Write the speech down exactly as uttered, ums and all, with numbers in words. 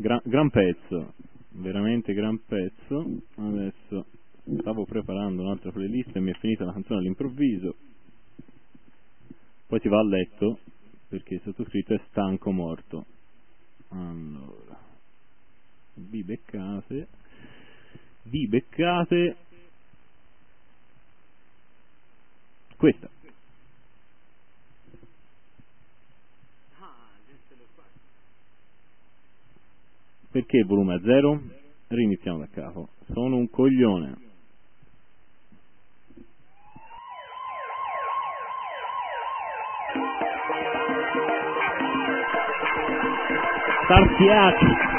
gran, gran pezzo, veramente gran pezzo. Adesso stavo preparando un'altra playlist e mi è finita la canzone all'improvviso. Poi si va a letto perché il sottoscritto è stanco morto. Allora, vi beccate, vi beccate questa. Perché il volume a zero? Riniziamo da capo. Sono un coglione. Starchiati.